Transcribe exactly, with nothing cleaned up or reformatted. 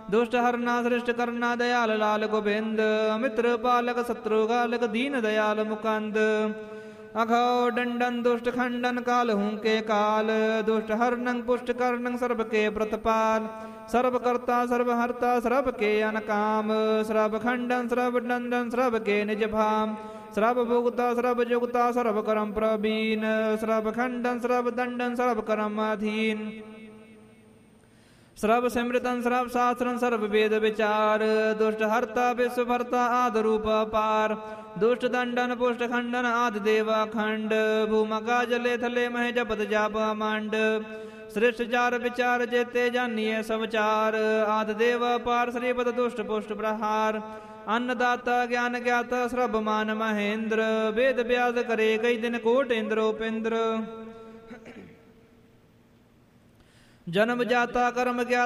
दुष्ट हरना सृष्ट करना दयाल लाल गोविंद मित्र पालक शत्रु घालक दीन दयाल मुकंद अघो दंडन दुष्ट खंडन काल हूं के काल दुष्ट हरनं पुष्ट कर्णं सर्व के प्रतपाल सर्व करता सर्व हरता सर्व के अनकाम सर्व खंडन सर्व नंदन सर्व के निज भाम सर्व भोगता सर्व जुगता सर्व करम प्रवीण सर्व खंडन सर्व दंडन सर्व करम अधीन सर्व सिमृतन सर्व शास्त्रन सर्व वेद विचार दुष्ट हरता विश्व भरता आद रूप पार दुष्ट दंडन पुष्ट खंडन आद देवा खंड भूमका जले थले मह जपत जाप मांड श्रेष्ठ चार विचार जेते जानिए सब चार आद देव पार श्रीपद दुष्ट पुष्ट प्रहार अन्नदाता ज्ञान ज्ञाता सर्व मान महेंद्र वेद व्यास करे कई दिन कोट इंद्र उपेंद्र जन्म जाता कर्म ज्ञाता